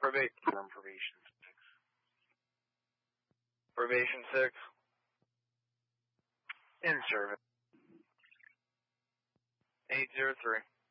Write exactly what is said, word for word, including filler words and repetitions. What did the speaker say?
Probation. From probation six. Probation six. In service. eight zero three.